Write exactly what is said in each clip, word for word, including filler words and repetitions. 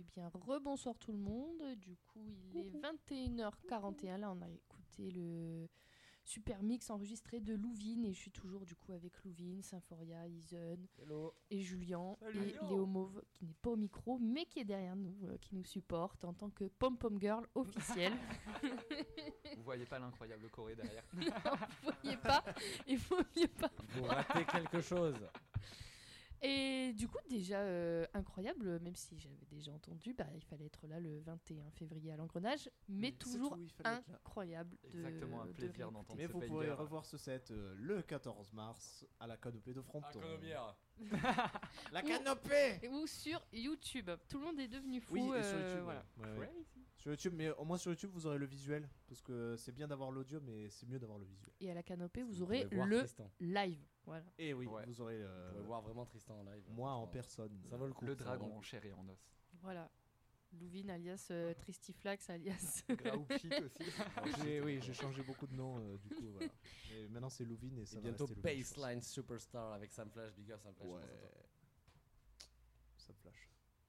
bien, rebonsoir tout le monde. Du coup, il est vingt et une heures quarante et un. Là, on a écouté le super mix enregistré de Louvin. Et je suis toujours du coup avec Louvin, Symphoria, Isen et Julien. Salut. Et Léo Mauve, qui n'est pas au micro, mais qui est derrière nous, euh, qui nous supporte en tant que pom-pom girl officielle. Vous voyez pas l'incroyable Corée derrière? Vous voyez pas, il faut mieux pas. Vous ratez quelque chose. Et du coup, déjà euh, incroyable, même si j'avais déjà entendu, bah, il fallait être là le vingt et un février à l'Engrenage, mais C'est toujours tout, il fallait être là. incroyable. De, Exactement, un de plaisir réécouter. d'entendre Mais ce vous banger. pourrez revoir ce set euh, le quatorze mars à la canopée de Fronton. Colomière. La canopée. Ou sur YouTube. Tout le monde est devenu fou. Oui, et sur euh, YouTube. voilà. ouais. Ouais, ouais. Sur YouTube, mais au moins sur YouTube, vous aurez le visuel. Parce que c'est bien d'avoir l'audio, mais c'est mieux d'avoir le visuel. Et à la canopée, vous, Vous aurez pourrez voir le Tristan. live. Voilà. Et oui, Ouais. vous aurez Vous euh, pouvez voir vraiment Tristan en live. moi en franchement. personne. Ça vaut le coup. Le ça vaut dragon le en coup. chair et en os. Voilà. Louvin alias euh, Tristiflax alias. Graoupit aussi. J'ai- oui, j'ai changé beaucoup de noms, euh, du coup, voilà. Et maintenant c'est Louvin et ça Et va bientôt rester Louvin, je pense. Baseline Superstar avec Sam Flash, Big Up Sam Flash. je Ouais. pense à toi. Ça flash.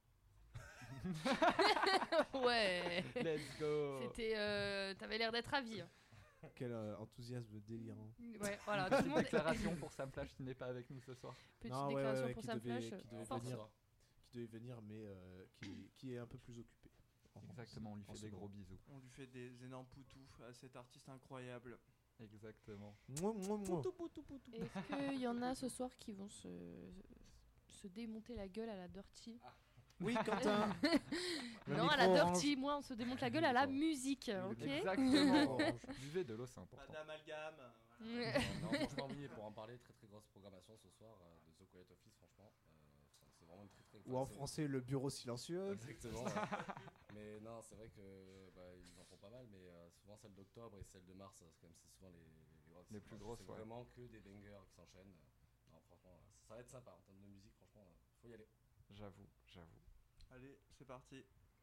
Ouais. Let's go. C'était. euh, T'avais l'air d'être ravi. hein. Quel euh, enthousiasme délirant. Ouais, voilà. Tout le monde. Déclaration pour Sam Flash qui n'est pas avec nous ce soir. Petite Non, ouais, déclaration ouais, ouais, pour qui Sam devait- Flash. qui devait Force. venir. Qui devait venir, mais euh, qui, qui est un peu plus occupé. En- Exactement, on lui en fait ce des moment. gros bisous. On lui fait des énormes poutous à cet artiste incroyable. Exactement. Mouah, mouah, mouah. Est-ce qu'il y en a ce soir qui vont se, se démonter la gueule à la Dirty? Oui, Quentin. Le Non, micro à la orange. Dirty, moi on se démonte la gueule à la musique, ok? Exactement. Orange. Buvez de l'eau, c'est Pas important. d'amalgame. Ouais. Non, franchement, oui, pour en parler, très très grosse programmation ce soir euh, de The Quiet Office, franchement. Euh, c'est c'est vraiment une très très Ou en enfin, c'est- français, le bureau silencieux. Exactement. ouais. Mais non, c'est vrai que bah, ils en font pas mal, mais euh, souvent celle d'octobre et celle de mars, c'est quand même c'est souvent les, les grosses. Les plus grosses, C'est ouais. vraiment que des bangers qui s'enchaînent. Non, franchement, euh, ça va être sympa en termes de musique, franchement, euh, faut y aller. J'avoue, j'avoue. Allez, c'est parti.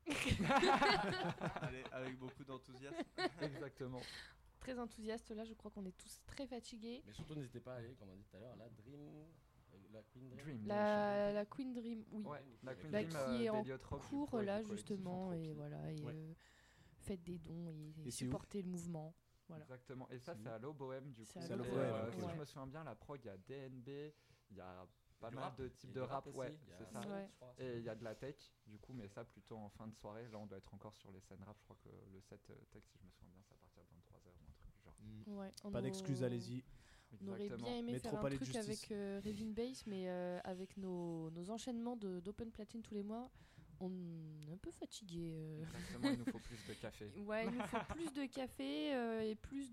Allez, avec beaucoup d'enthousiasme. Exactement. Très enthousiaste là, je crois qu'on est tous très fatigués. Mais surtout, n'hésitez pas à aller, comme on a dit tout à l'heure, la Dream. euh, La Queen Dream. Dream La, la Queen Dream, oui. Ouais, la Queen Bah, Dream qui euh, est en d'Eliott Rock, du cours coup, avec là le collectif justement Entropie. et voilà et Ouais. euh, faites des dons et, et Et c'est supportez le mouvement. Voilà. Exactement. Et ça, C'est c'est à l'O-Bohème du coup. C'est à C'est à Et, l'O-Bohème, euh, ok. Si Ouais. je me souviens bien, la prog, il y a D N B, il y a pas Du mal rap, de il types y a de du rap, aussi, ouais, il y a c'est ça. Sonic, Ouais. je crois, Et il y a de la tech, du coup, mais ça plutôt en fin de soirée. Là, on doit être encore sur les scènes rap. Je crois que le set euh, tech, si je me souviens bien, c'est à partir de vingt-trois heures ou un truc du genre. Mm. Ouais, on Pas au- d'excuses, allez-y. On aurait Exactement. bien aimé faire un Métropole et truc justice. avec euh, Revin Bass, mais euh, avec nos, nos enchaînements de- d'open platine tous les mois, on est un peu fatigué. euh. Exactement, il nous faut plus de café. Ouais, il nous faut plus de café euh, et plus